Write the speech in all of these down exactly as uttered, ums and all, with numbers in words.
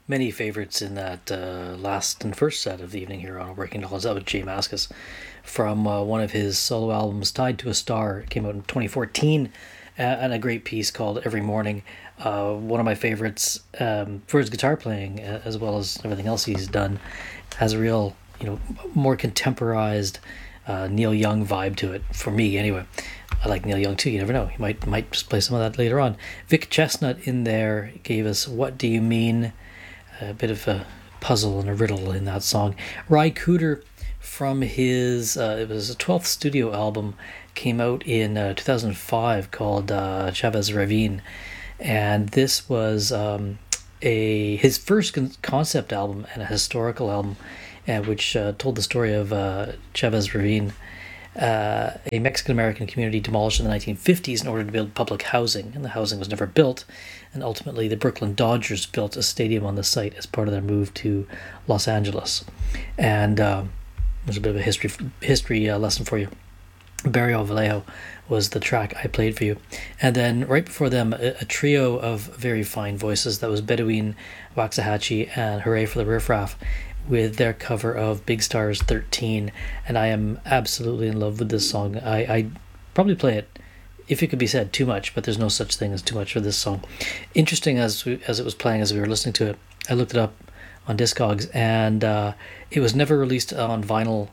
Many favorites in that uh, last and first set of the evening here on Working Dollars. That was Jay Mascis from uh, one of his solo albums, Tied to a Star. It came out in twenty fourteen, uh, and a great piece called Every Morning. Uh, one of my favorites um, for his guitar playing, uh, as well as everything else he's done. Has a real, you know, more contemporized uh, Neil Young vibe to it, for me anyway. I like Neil Young too. You never know. He might might just play some of that later on. Vic Chestnut in there gave us "What Do You Mean?" A bit of a puzzle and a riddle in that song. Ry Cooder from his uh, it was a twelfth studio album, came out in uh, two thousand five, called uh, Chavez Ravine, and this was um, a his first con- concept album and a historical album, uh, which uh, told the story of uh, Chavez Ravine, uh, a Mexican-American community demolished in the nineteen fifties in order to build public housing, and the housing was never built, and ultimately the Brooklyn Dodgers built a stadium on the site as part of their move to Los Angeles. And um, there's a bit of a history history uh, lesson for you. Barrio Vallejo was the track I played for you. And then right before them, a, a trio of very fine voices. That was Bedouin, Waxahachie, and Hooray for the Riff Raff, with their cover of Big Stars thirteen. And I am absolutely in love with this song. I I probably play it, if it could be said, too much, but there's no such thing as too much for this song. Interesting, as we, as it was playing, as we were listening to it, I looked it up on Discogs, and uh, it was never released on vinyl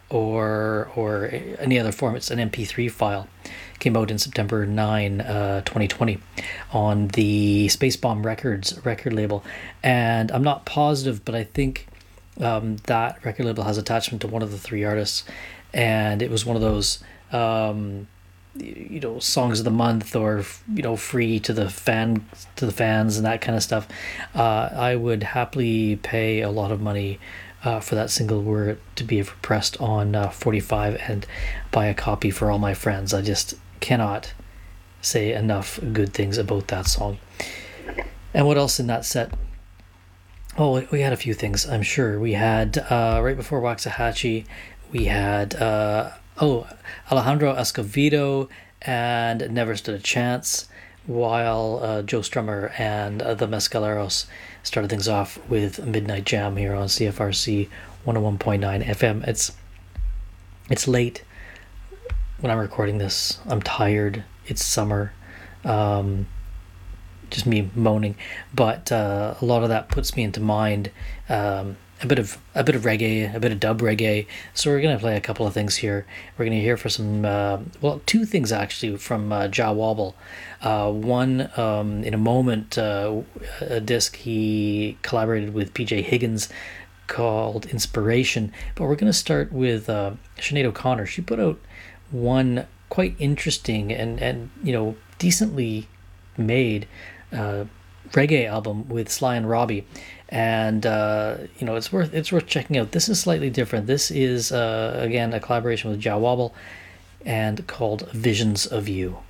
or or any other form. It's an M P three file. It came out in September ninth, uh, twenty twenty, on the Space Bomb Records record label, and I'm not positive, but I think um, that record label has attachment to one of the three artists, and it was one of those um, you know, songs of the month, or you know, free to the fan to the fans and that kind of stuff. uh, I would happily pay a lot of money uh, for that single were it to be pressed on uh, forty-five, and buy a copy for all my friends. I just cannot say enough good things about that song. And what else in that set? Oh, we had a few things, I'm sure. We had uh, right before Waxahachie, we had uh, oh, Alejandro Escovedo and Never Stood a Chance, while uh, Joe Strummer and uh, the Mescaleros started things off with Midnight Jam here on C F R C one oh one point nine F M. It's it's late when I'm recording this. I'm tired. It's summer. Um, just me moaning, but uh, a lot of that puts me into mind. Um, a bit of a bit of reggae, a bit of dub reggae. So we're gonna play a couple of things here. We're gonna hear for some, uh, well, two things actually from uh, Jah Wobble. Uh, one, um, in a moment, uh, a disc he collaborated with P J Higgins called Inspiration. But we're gonna start with uh, Sinead O'Connor. She put out one quite interesting and and you know, decently made uh, reggae album with Sly and Robbie, and uh, you know, it's worth it's worth checking out. This is slightly different. This is uh, again a collaboration with Jah Wobble, and called Visions of You.